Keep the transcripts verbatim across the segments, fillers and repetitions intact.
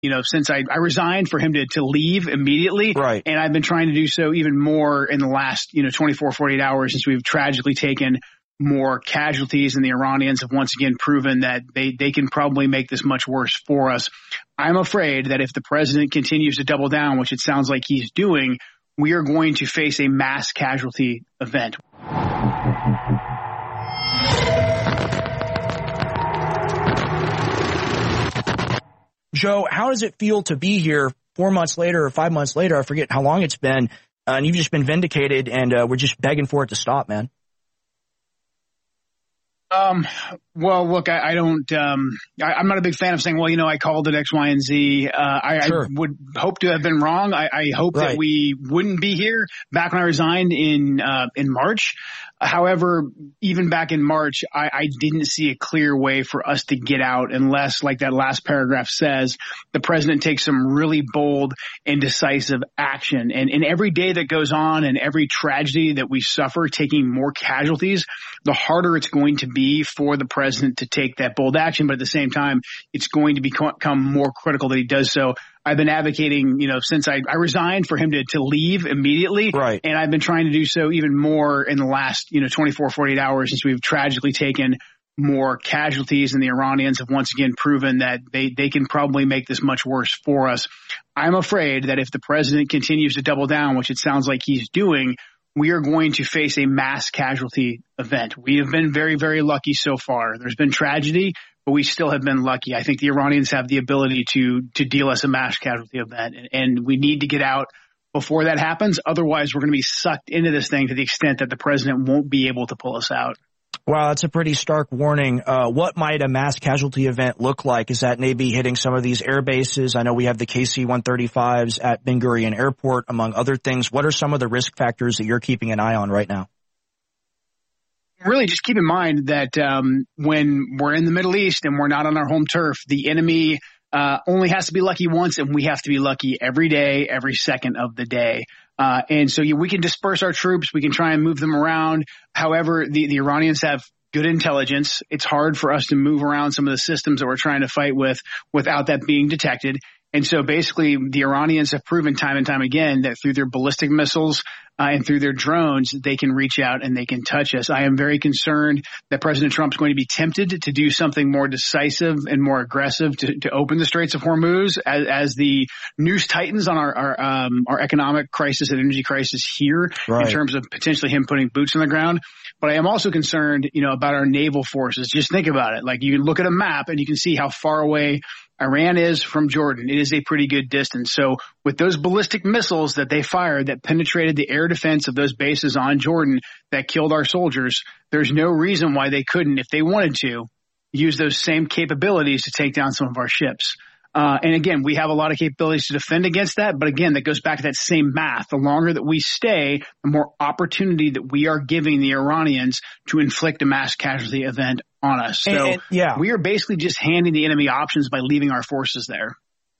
you know, since I, I resigned for him to, to leave immediately. Right. And I've been trying to do so even more in the last, you know, twenty-four, forty-eight hours since we've tragically taken more casualties, and the Iranians have once again proven that they, they can probably make this much worse for us. I'm afraid that if the president continues to double down, which it sounds like he's doing, we are going to face a mass casualty event. Joe, how does it feel to be here four months later or five months later? I forget how long it's been, uh, and you've just been vindicated, and uh, we're just begging for it to stop, man. Um, well, look, I, I don't, um, I, I'm not a big fan of saying, well, you know, I called it X, Y, and Z. Uh, I, sure. I would hope to have been wrong. I, I hope right. that we wouldn't be here back when I resigned in, uh, in March. However, even back in March, I, I didn't see a clear way for us to get out unless, like that last paragraph says, the president takes some really bold and decisive action. And, and every day that goes on and every tragedy that we suffer, taking more casualties, the harder it's going to be for the president to take that bold action. But at the same time, it's going to become more critical that he does so. I've been advocating, you know, since I, I resigned for him to, to leave immediately. Right. And I've been trying to do so even more in the last, you know, twenty-four, forty-eight hours since we've tragically taken more casualties, and the Iranians have once again proven that they, they can probably make this much worse for us. I'm afraid that if the president continues to double down, which it sounds like he's doing, we are going to face a mass casualty event. We have been very, very lucky so far. There's been tragedy, but we still have been lucky. I think the Iranians have the ability to to deal us a mass casualty event, and, and we need to get out before that happens. Otherwise, we're going to be sucked into this thing to the extent that the president won't be able to pull us out. Wow, that's a pretty stark warning. Uh, what might a mass casualty event look like? Is that maybe hitting some of these air bases? I know we have the K C one thirty-fives at Ben Gurion Airport, among other things. What are some of the risk factors that you're keeping an eye on right now? Really, just keep in mind that um, when we're in the Middle East and we're not on our home turf, the enemy uh, only has to be lucky once, and we have to be lucky every day, every second of the day. Uh, and so you, we can disperse our troops. We can try and move them around. However, the, the Iranians have good intelligence. It's hard for us to move around some of the systems that we're trying to fight with without that being detected. And so basically the Iranians have proven time and time again that through their ballistic missiles uh, and through their drones, they can reach out and they can touch us. I am very concerned that President Trump is going to be tempted to do something more decisive and more aggressive to, to open the Straits of Hormuz as, as the noose tightens on our, our, um, our economic crisis and energy crisis here right. in terms of potentially him putting boots on the ground. But I am also concerned, you know, about our naval forces. Just think about it. Like, you can look at a map and you can see how far away Iran is from Jordan. It is a pretty good distance. So with those ballistic missiles that they fired that penetrated the air defense of those bases on Jordan that killed our soldiers, there's no reason why they couldn't, if they wanted to, use those same capabilities to take down some of our ships. Uh, and again, we have a lot of capabilities to defend against that. But again, that goes back to that same math. The longer that we stay, the more opportunity that we are giving the Iranians to inflict a mass casualty event on us. So and, and, yeah. we are basically just handing the enemy options by leaving our forces there.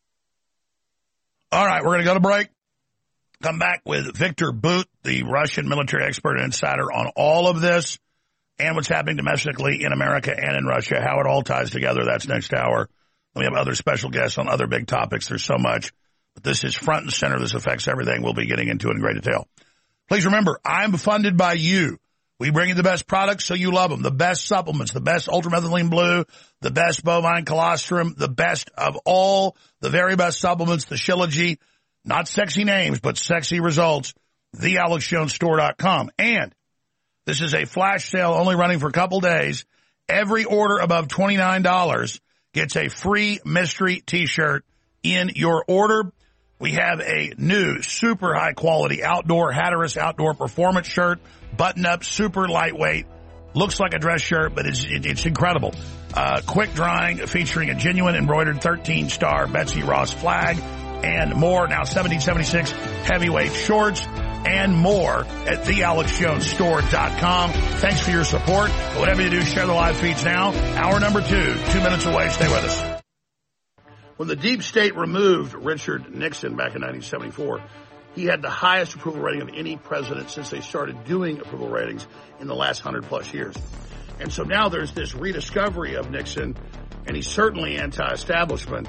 All right, we're going to go to break. Come back with Victor Bout, the Russian military expert and insider on all of this and what's happening domestically in America and in Russia, how it all ties together. That's next hour. We have other special guests on other big topics. There's so much. But this is front and center. This affects everything. We'll be getting into it in great detail. Please remember, I'm funded by you. We bring you the best products so you love them. The best supplements, the best ultramethylene blue, the best bovine colostrum, the best of all, the very best supplements, the Shilajit. Not sexy names, but sexy results. the alex jones store dot com. And this is a flash sale only running for a couple days. Every order above twenty-nine dollars gets a free mystery T-shirt in your order. We have a new super high quality outdoor Hatteras outdoor performance shirt, button up, super lightweight, looks like a dress shirt, but it's, it, it's incredible. Uh, quick drying, featuring a genuine embroidered thirteen star Betsy Ross flag and more. Now seventeen seventy-six heavyweight shorts and more at the alex jones store dot com. Thanks for your support. Whatever you do, share the live feeds now. Hour number two, two minutes away. Stay with us. When the deep state removed Richard Nixon back in nineteen seventy-four, he had the highest approval rating of any president since they started doing approval ratings in the last hundred plus years. And so now there's this rediscovery of Nixon, and he's certainly anti-establishment.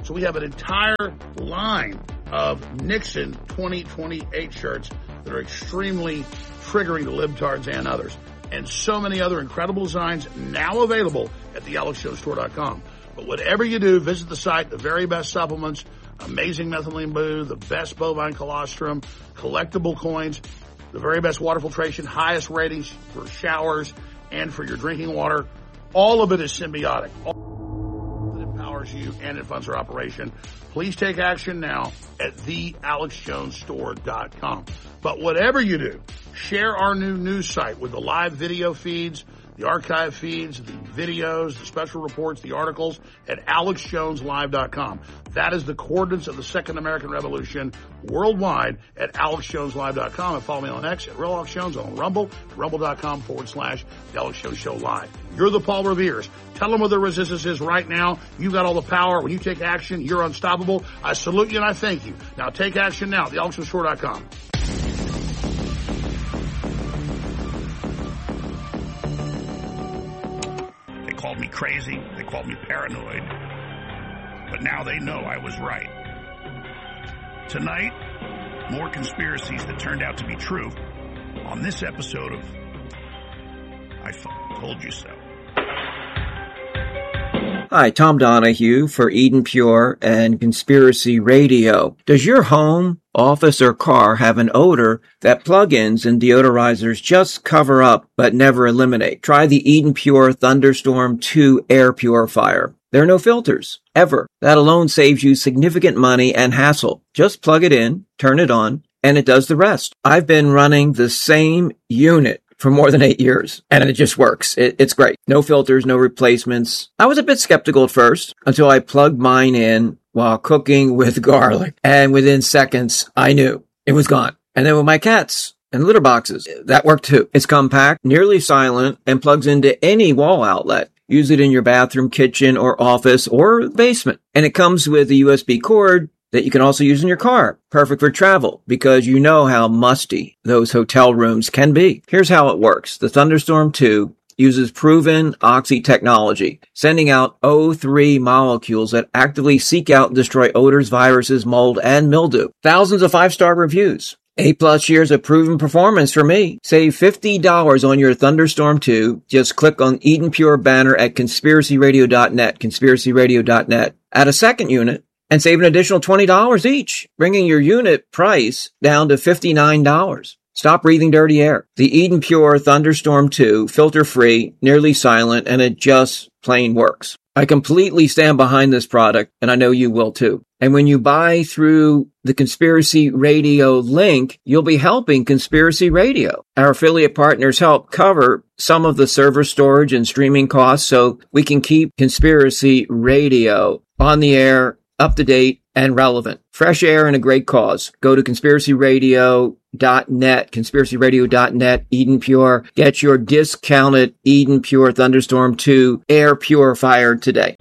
So we have an entire line of Nixon twenty twenty-eight shirts that are extremely triggering to libtards and others. And so many other incredible designs now available at the alex jones store dot com. But whatever you do, visit the site, the very best supplements, amazing methylene blue, the best bovine colostrum, collectible coins, the very best water filtration, highest ratings for showers and for your drinking water. All of it is symbiotic. All that empowers you and it funds our operation. Please take action now at the alex jones store dot com. But whatever you do, share our new news site with the live video feeds, the archive feeds, the videos, the special reports, the articles at alex jones live dot com. That is the coordinates of the Second American Revolution worldwide at alex jones live dot com. And follow me on X at Real Alex Jones, on Rumble, rumble.com forward slash The Alex Jones Show Live. You're the Paul Revere's. Tell them where the resistance is right now. You've got all the power. When you take action, you're unstoppable. I salute you and I thank you. Now take action now at the alex jones store dot com. They called me crazy. They called me paranoid. But now they know I was right. Tonight, more conspiracies that turned out to be true on this episode of I F- Told You So. Hi, Tom Donahue for Eden Pure and Conspiracy Radio. Does your home, office, or car have an odor that plug-ins and deodorizers just cover up but never eliminate? Try the Eden Pure Thunderstorm two air purifier. There are no filters, ever. That alone saves you significant money and hassle. Just plug it in, turn it on, and it does the rest. I've been running the same unit for more than eight years, and it just works. It, it's great. No filters, no replacements. I was a bit skeptical at first until I plugged mine in while cooking with garlic, and within seconds, I knew it was gone. And then with my cats and litter boxes, that worked too. It's compact, nearly silent, and plugs into any wall outlet. Use it in your bathroom, kitchen, or office, or basement. And it comes with a U S B cord that you can also use in your car. Perfect for travel, because you know how musty those hotel rooms can be. Here's how it works. The Thunderstorm two uses proven oxy technology, sending out O three molecules that actively seek out and destroy odors, viruses, mold, and mildew. Thousands of five-star reviews. Eight plus years of proven performance for me. Save fifty dollars on your Thunderstorm two. Just click on Eden Pure banner at conspiracy radio dot net, conspiracy radio dot net. Add a second unit and save an additional twenty dollars each, bringing your unit price down to fifty-nine dollars. Stop breathing dirty air. The Eden Pure Thunderstorm two, filter-free, nearly silent, and it just plain works. I completely stand behind this product, and I know you will too. And when you buy through the Conspiracy Radio link, you'll be helping Conspiracy Radio. Our affiliate partners help cover some of the server storage and streaming costs so we can keep Conspiracy Radio on the air, up to date, and relevant. Fresh air and a great cause. Go to conspiracy radio dot net, conspiracy radio dot net, Eden Pure. Get your discounted Eden Pure Thunderstorm two air purifier today.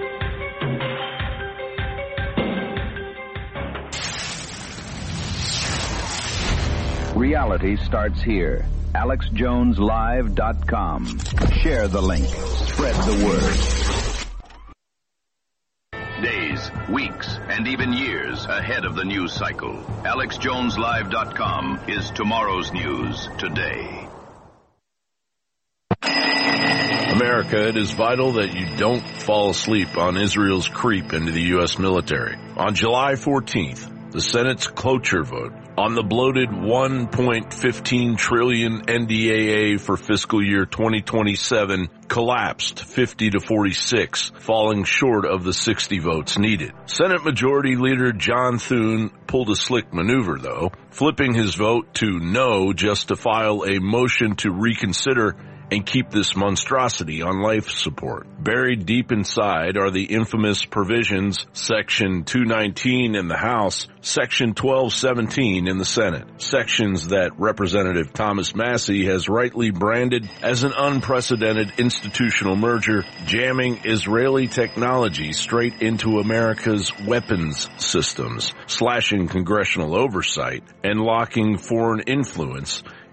Reality starts here. alex jones live dot com. Share the link. Spread the word. Days, weeks, and even years ahead of the news cycle. alex jones live dot com is tomorrow's news today. America, it is vital that you don't fall asleep on Israel's creep into the U S military. On July fourteenth, the Senate's cloture vote on the bloated one point one five trillion N D A A for fiscal year twenty twenty-seven collapsed fifty to forty-six, falling short of the sixty votes needed. Senate Majority Leader John Thune pulled a slick maneuver, though, flipping his vote to no just to file a motion to reconsider and keep this monstrosity on life support. Buried deep inside are the infamous provisions Section two nineteen in the House, Section twelve seventeen in the Senate, sections that Representative Thomas Massie has rightly branded as an unprecedented institutional merger, jamming Israeli technology straight into America's weapons systems, slashing congressional oversight, and locking foreign influence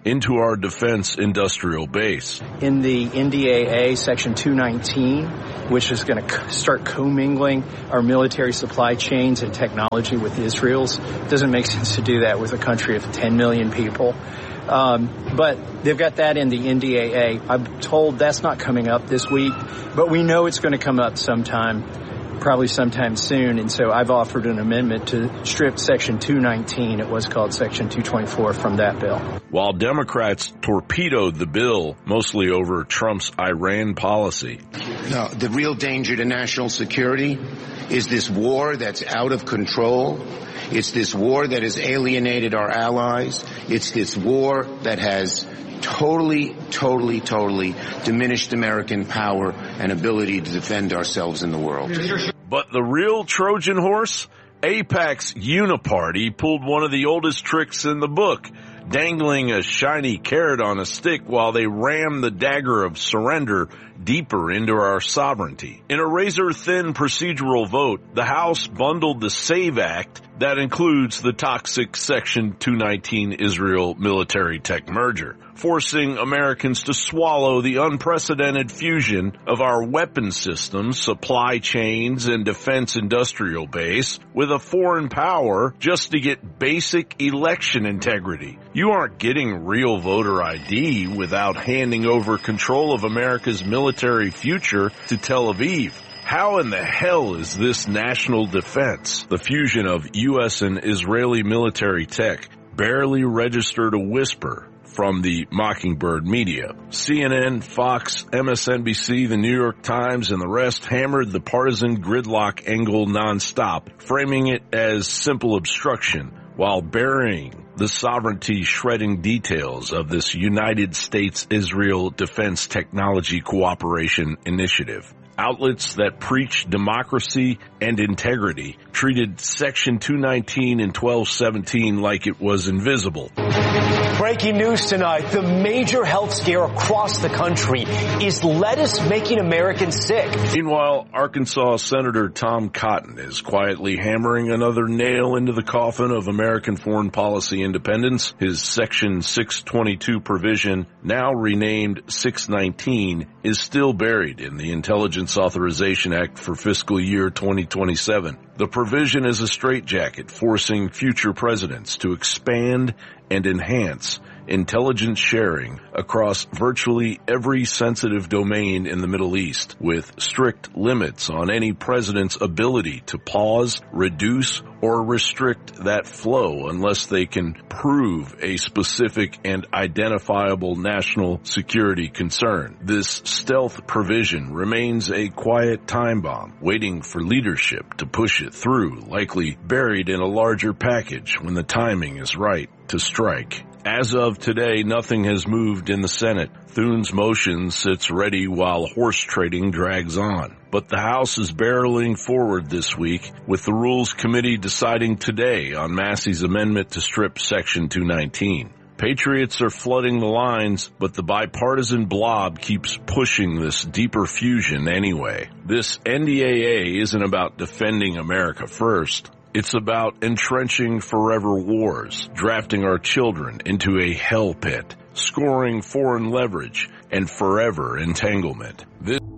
into our defense industrial base. In the N D A A Section two nineteen, which is going to start commingling our military supply chains and technology with Israel's, it doesn't make sense to do that with a country of ten million people. Um, but they've got that in the N D A A. I'm told that's not coming up this week, but we know it's going to come up sometime, probably sometime soon. And so I've offered an amendment to strip Section two nineteen, it was called Section two twenty-four, from that bill. While Democrats torpedoed the bill, mostly over Trump's Iran policy. No, the real danger to national security is this war that's out of control. It's this war that has alienated our allies. It's this war that has totally, totally, totally diminished American power and ability to defend ourselves in the world. But the real Trojan horse? AIPAC's Uniparty pulled one of the oldest tricks in the book, dangling a shiny carrot on a stick while they rammed the dagger of surrender deeper into our sovereignty. In a razor-thin procedural vote, the House bundled the SAVE Act that includes the toxic Section two nineteen Israel military tech merger, forcing Americans to swallow the unprecedented fusion of our weapon systems, supply chains, and defense industrial base with a foreign power just to get basic election integrity. You aren't getting real voter I D without handing over control of America's military future to Tel Aviv. How in the hell is this national defense, the fusion of U S and Israeli military tech, barely registered a whisper from the Mockingbird media? C N N, Fox, M S N B C, the New York Times, and the rest hammered the partisan gridlock angle nonstop, framing it as simple obstruction, while burying the sovereignty-shredding details of this United States-Israel Defense Technology Cooperation Initiative. Outlets that preach democracy and integrity treated Section two nineteen and twelve seventeen like it was invisible. Breaking news tonight. The major health scare across the country is lettuce making Americans sick. Meanwhile, Arkansas Senator Tom Cotton is quietly hammering another nail into the coffin of American foreign policy independence. His Section six twenty-two provision, now renamed six nineteen, is still buried in the Intelligence Authorization Act for fiscal year twenty twenty-seven. The provision is a straitjacket forcing future presidents to expand and enhance intelligence sharing across virtually every sensitive domain in the Middle East, with strict limits on any president's ability to pause, reduce, or restrict that flow unless they can prove a specific and identifiable national security concern. This stealth provision remains a quiet time bomb, waiting for leadership to push it through, likely buried in a larger package when the timing is right to strike. As of today, nothing has moved in the Senate. Thune's motion sits ready while horse trading drags on. But the House is barreling forward this week, with the Rules Committee deciding today on Massey's amendment to strip Section two nineteen. Patriots are flooding the lines, but the bipartisan blob keeps pushing this deeper fusion anyway. This N D A A isn't about defending America first. It's about entrenching forever wars, drafting our children into a hell pit, scoring foreign leverage, and forever entanglement. This